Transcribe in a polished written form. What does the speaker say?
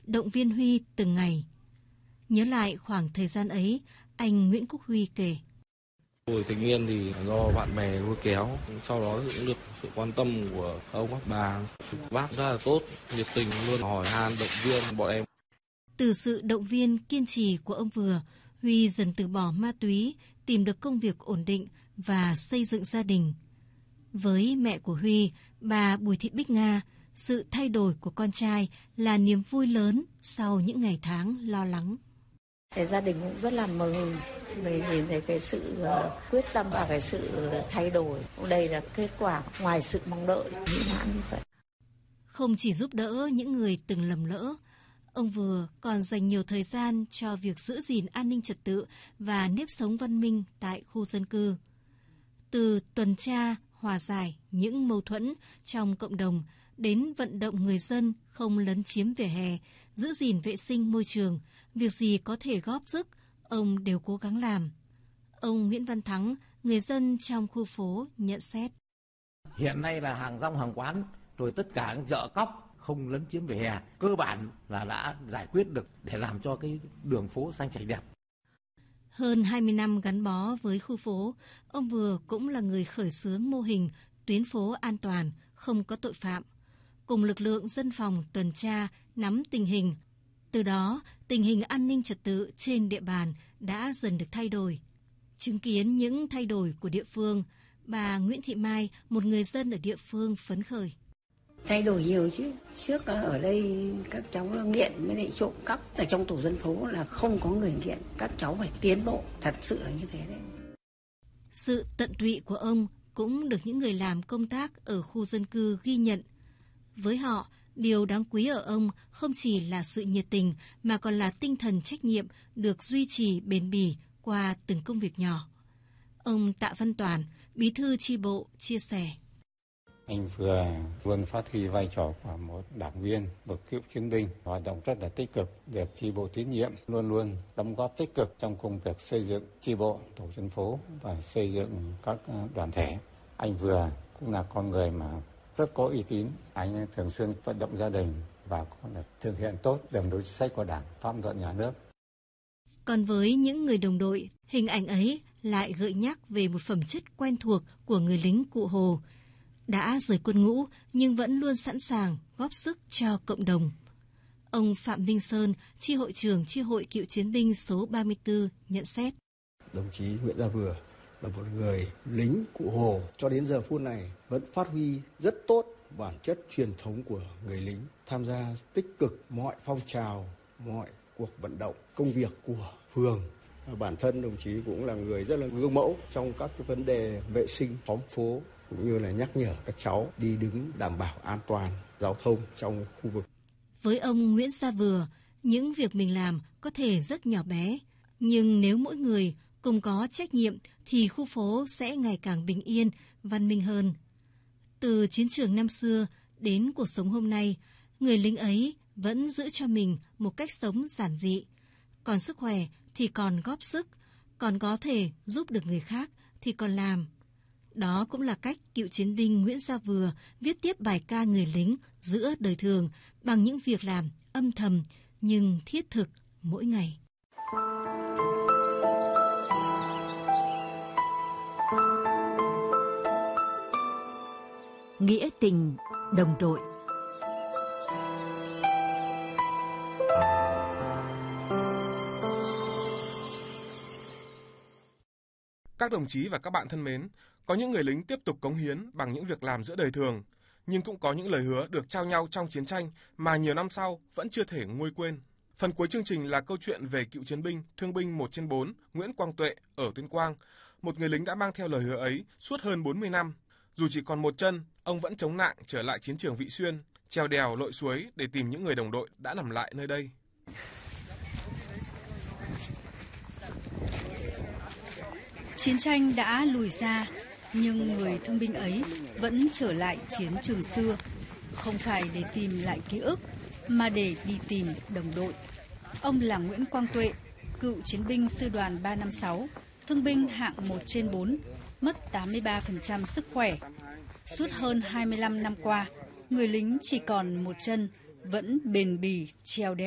động viên Huy từng ngày. Nhớ lại khoảng thời gian ấy, anh Nguyễn Quốc Huy kể. Tuổi thanh niên thì do bạn bè lôi kéo, sau đó cũng được sự quan tâm của ông các bà. Bác rất là tốt, nhiệt tình, luôn hỏi han động viên bọn em. Từ sự động viên kiên trì của ông Vừa, Huy dần từ bỏ ma túy, tìm được công việc ổn định và xây dựng gia đình. Với mẹ của Huy, bà Bùi Thị Bích Nga, sự thay đổi của con trai là niềm vui lớn sau những ngày tháng lo lắng. Gia đình cũng rất là mừng vì nhìn thấy cái sự quyết tâm và cái sự thay đổi. Đây là kết quả ngoài sự mong đợi, mỹ mãn như vậy. Không chỉ giúp đỡ những người từng lầm lỡ, ông Vừa còn dành nhiều thời gian cho việc giữ gìn an ninh trật tự và nếp sống văn minh tại khu dân cư. Từ tuần tra, hòa giải những mâu thuẫn trong cộng đồng đến vận động người dân không lấn chiếm vỉa hè, giữ gìn vệ sinh môi trường, việc gì có thể góp sức, ông đều cố gắng làm. Ông Nguyễn Văn Thắng, người dân trong khu phố nhận xét. Hiện nay là hàng rong hàng quán, rồi tất cả các chợ cóc không lấn chiếm vỉa hè, cơ bản là đã giải quyết được để làm cho cái đường phố xanh sạch đẹp. Hơn 20 năm gắn bó với khu phố, ông Vừa cũng là người khởi xướng mô hình tuyến phố an toàn, không có tội phạm. Cùng lực lượng dân phòng tuần tra, nắm tình hình. Từ đó, tình hình an ninh trật tự trên địa bàn đã dần được thay đổi. Chứng kiến những thay đổi của địa phương, bà Nguyễn Thị Mai, một người dân ở địa phương phấn khởi. Thay đổi nhiều chứ. Trước ở đây các cháu nghiện mới lại trộm cắp. Ở trong tổ dân phố là không có người nghiện. Các cháu phải tiến bộ. Thật sự là như thế đấy. Sự tận tụy của ông cũng được những người làm công tác ở khu dân cư ghi nhận. Với họ, điều đáng quý ở ông không chỉ là sự nhiệt tình mà còn là tinh thần trách nhiệm được duy trì bền bỉ qua từng công việc nhỏ. Ông Tạ Văn Toàn, bí thư chi bộ, chia sẻ. Anh vừa luôn phát huy vai trò của một đảng viên, một cựu chiến binh, hoạt động rất là tích cực, được chi bộ tín nhiệm, luôn luôn đóng góp tích cực trong công việc xây dựng chi bộ, tổ dân phố và xây dựng các đoàn thể. Anh vừa cũng là con người mà rất có uy tín, anh thường xuyên vận động gia đình và cũng là thực hiện tốt đường lối chính sách của Đảng, pháp luật nhà nước. Còn với những người đồng đội, hình ảnh ấy lại gợi nhắc về một phẩm chất quen thuộc của người lính Cụ Hồ, đã rời quân ngũ nhưng vẫn luôn sẵn sàng góp sức cho cộng đồng. Ông Phạm Minh Sơn, chi hội trưởng chi hội cựu chiến binh số 34 nhận xét. Đồng chí Nguyễn Gia Vừa là một người lính Cụ Hồ cho đến giờ phút này vẫn phát huy rất tốt bản chất truyền thống của người lính, tham gia tích cực mọi phong trào, mọi cuộc vận động, công việc của phường. Bản thân đồng chí cũng là người rất là gương mẫu trong các cái vấn đề vệ sinh xóm phố, cũng như là nhắc nhở các cháu đi đứng đảm bảo an toàn giao thông trong khu vực. Với ông Nguyễn Gia Vừa, những việc mình làm có thể rất nhỏ bé, nhưng nếu mỗi người cùng có trách nhiệm thì khu phố sẽ ngày càng bình yên, văn minh hơn. Từ chiến trường năm xưa đến cuộc sống hôm nay, người lính ấy vẫn giữ cho mình một cách sống giản dị. Còn sức khỏe thì còn góp sức, còn có thể giúp được người khác thì còn làm. Đó cũng là cách cựu chiến binh Nguyễn Gia Vừa viết tiếp bài ca người lính giữa đời thường bằng những việc làm âm thầm nhưng thiết thực mỗi ngày. Nghĩa tình đồng đội. Các đồng chí và các bạn thân mến, có những người lính tiếp tục cống hiến bằng những việc làm giữa đời thường, nhưng cũng có những lời hứa được trao nhau trong chiến tranh mà nhiều năm sau vẫn chưa thể nguôi quên. Phần cuối chương trình là câu chuyện về cựu chiến binh, thương binh 1/4 Nguyễn Quang Tuệ ở Tuyên Quang, một người lính đã mang theo lời hứa ấy suốt hơn 40 năm. Dù chỉ còn một chân, ông vẫn chống nạn trở lại chiến trường Vị Xuyên, trèo đèo lội suối để tìm những người đồng đội đã nằm lại nơi đây. Chiến tranh đã lùi xa, nhưng người thương binh ấy vẫn trở lại chiến trường xưa, không phải để tìm lại ký ức, mà để đi tìm đồng đội. Ông là Nguyễn Quang Tuệ, cựu chiến binh sư đoàn 356, thương binh hạng 1/4, mất 83% sức khỏe. Suốt hơn 25 năm qua, người lính chỉ còn một chân, vẫn bền bỉ trèo đèo.